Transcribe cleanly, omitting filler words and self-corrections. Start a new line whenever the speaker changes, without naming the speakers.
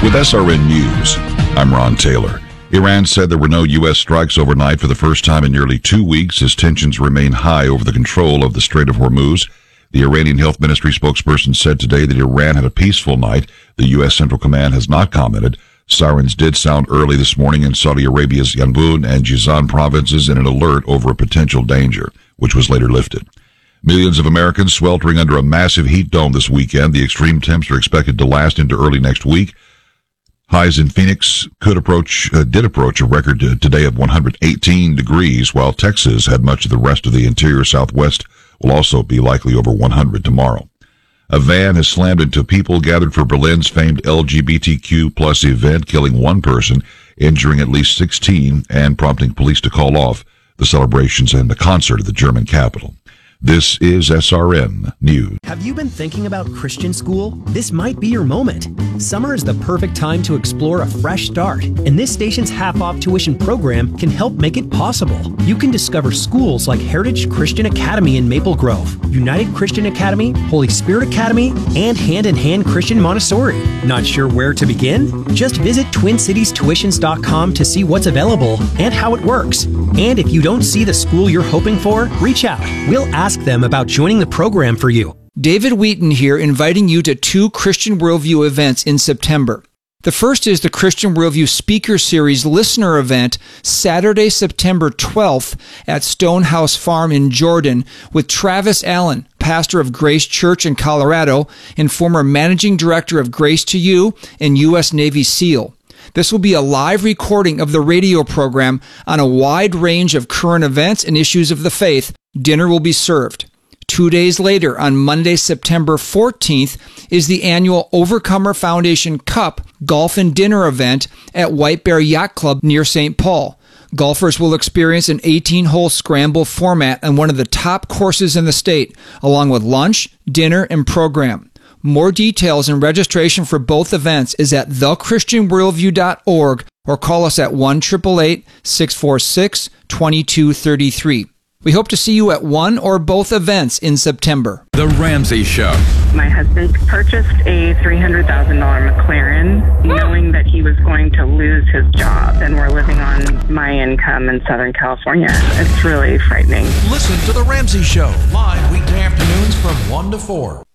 With SRN News, I'm Ron Taylor. Iran said there were no U.S. strikes overnight for the first time in nearly 2 weeks as tensions remain high over the control of the Strait of Hormuz. The Iranian Health Ministry spokesperson said today that Iran had a peaceful night. The U.S. Central Command has not commented. Sirens did sound early this morning in Saudi Arabia's Yanbu and Jizan provinces in an alert over a potential danger, which was later lifted. Millions of Americans sweltering under a massive heat dome this weekend. The extreme temps are expected to last into early next week. Highs in Phoenix did approach a record today of 118 degrees, while Texas had much of the rest of the interior Southwest will also be likely over 100 tomorrow. A van has slammed into people gathered for Berlin's famed LGBTQ plus event, killing one person, injuring at least 16, and prompting police to call off the celebrations and the concert at the German capital. This is SRN News.
Have you been thinking about Christian school? This might be your moment. Summer is the perfect time to explore a fresh start, and this station's half-off tuition program can help make it possible. You can discover schools like Heritage Christian Academy in Maple Grove, United Christian Academy, Holy Spirit Academy, and Hand in Hand Christian Montessori. Not sure where to begin? Just visit TwinCitiesTuitions.com to see what's available and how it works. And if you don't see the school you're hoping for, reach out. We'll ask them about joining the program for you.
David Wheaton here, inviting you to 2 Christian Worldview events in September. The first is the Christian Worldview Speaker Series listener event, Saturday, September 12th at Stonehouse Farm in Jordan with Travis Allen, pastor of Grace Church in Colorado and former managing director of Grace to You and U.S. Navy SEAL. This will be a live recording of the radio program on a wide range of current events and issues of the faith. Dinner will be served. 2 days later, on Monday, September 14th, is the annual Overcomer Foundation Cup Golf and Dinner event at White Bear Yacht Club near St. Paul. Golfers will experience an 18-hole scramble format on one of the top courses in the state, along with lunch, dinner, and program. More details and registration for both events is at thechristianworldview.org or call us at 1-888-646-2233. We hope to see you at one or both events in September.
The Ramsey Show.
My husband purchased a $300,000 McLaren knowing that he was going to lose his job, and we're living on my income in Southern California. It's really frightening.
Listen to The Ramsey Show live weekday afternoons from 1 to 4.